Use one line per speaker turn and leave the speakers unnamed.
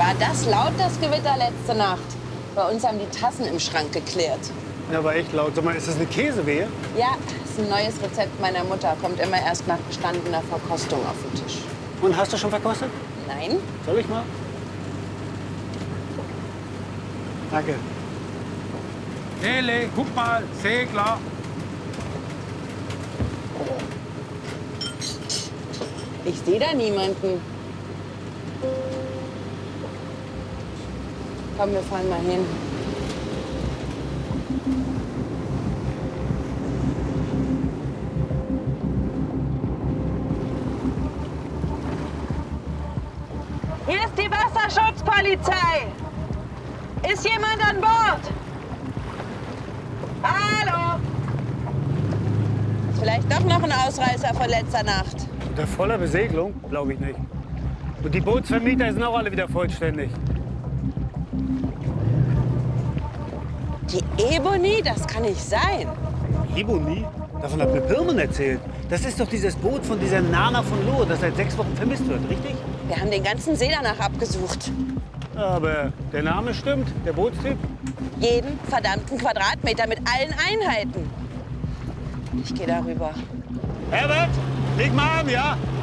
War das laut, das Gewitter letzte Nacht? Bei uns haben die Tassen im Schrank geklärt.
Ja, war echt laut. Sag mal, ist das eine Käsewehe?
Ja, ist ein neues Rezept meiner Mutter. Kommt immer erst nach bestandener Verkostung auf den Tisch.
Und hast du schon verkostet?
Nein?
Soll ich mal? Danke.
Hele, guck mal, Segler.
Ich sehe da niemanden. Komm, wir fahren mal hin. Hier ist die Wasserschutzpolizei. Ist jemand an Bord? Hallo? Ist vielleicht doch noch ein Ausreißer von letzter Nacht.
Unter voller Besegelung? Glaube ich nicht. Und die Bootsvermieter sind auch alle wieder vollständig.
Die Ebony? Das kann nicht sein.
Ebony? Davon hat mir Pirmen erzählt. Das ist doch dieses Boot von dieser Nana von Lohe, das seit 6 Wochen vermisst wird, richtig?
Wir haben den ganzen See danach abgesucht.
Aber der Name stimmt, der Bootstyp.
Jeden verdammten Quadratmeter mit allen Einheiten. Ich gehe darüber.
Herbert, leg mal an, ja?